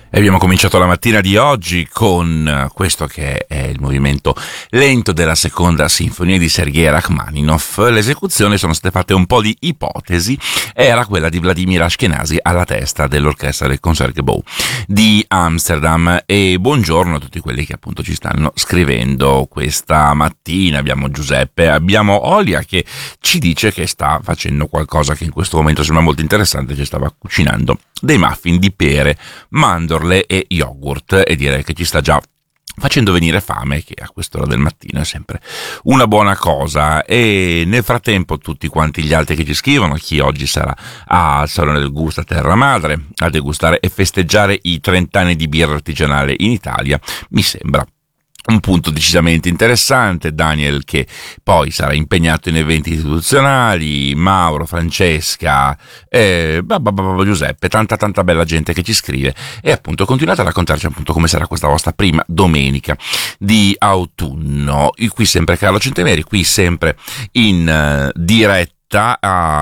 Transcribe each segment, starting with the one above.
E abbiamo cominciato la mattina di oggi con questo che è il movimento lento della seconda sinfonia di Sergei Rachmaninov. Le esecuzioni sono state fatte un po' di ipotesi, era quella di Vladimir Ashkenazy alla testa dell'orchestra del Concertgebouw di Amsterdam. E buongiorno a tutti quelli che appunto ci stanno scrivendo questa mattina. Abbiamo Giuseppe, abbiamo Olia che ci dice che sta facendo qualcosa che in questo momento sembra molto interessante, ci stava cucinando dei muffin di pere, mandorle e yogurt, e direi che ci sta già facendo venire fame, che a quest'ora del mattino è sempre una buona cosa. E nel frattempo tutti quanti gli altri che ci scrivono, chi oggi sarà al Salone del Gusto a Terra Madre a degustare e festeggiare i 30 anni di birra artigianale in Italia, mi sembra un punto decisamente interessante. Daniel che poi sarà impegnato in eventi istituzionali, Mauro, Francesca, Giuseppe, tanta bella gente che ci scrive. E appunto continuate a raccontarci appunto come sarà questa vostra prima domenica di autunno. Qui sempre Carlo Centemeri, qui sempre in diretta.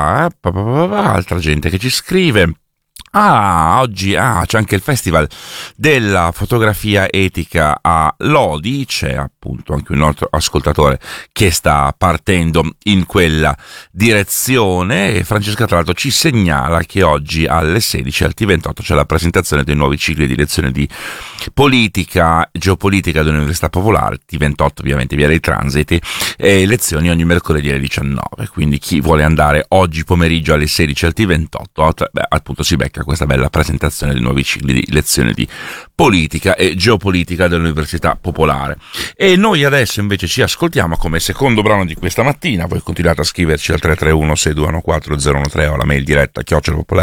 Altra gente che ci scrive. Oggi c'è anche il Festival della fotografia etica a Lodi, c'è appunto anche un altro ascoltatore che sta partendo in quella direzione. E Francesca tra l'altro ci segnala che oggi alle 16 al T28 c'è la presentazione dei nuovi cicli di lezione di politica, geopolitica dell'Università Popolare, T28 ovviamente via dei Transiti, e lezioni ogni mercoledì alle 19, quindi chi vuole andare oggi pomeriggio alle 16 al T28 appunto si becca questa bella presentazione dei nuovi cicli di lezione di politica e geopolitica dell'Università Popolare. E noi adesso invece ci ascoltiamo come secondo brano di questa mattina. Voi continuate a scriverci al 331-6214-013 o alla mail diretta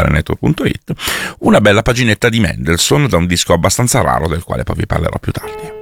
@popolarenetwork.it una bella paginetta di Mendelssohn da un disco abbastanza raro del quale poi vi parlerò più tardi.